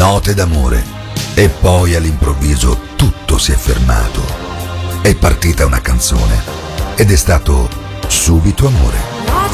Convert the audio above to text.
note d'amore. E poi all'improvviso tutto si è fermato. È partita una canzone ed è stato subito amore.